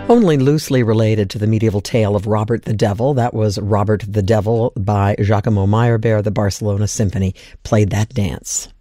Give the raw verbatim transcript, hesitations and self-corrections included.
Only loosely related to the medieval tale of Robert the Devil. That was Robert the Devil by Giacomo Meyerbeer. The Barcelona Symphony played that dance.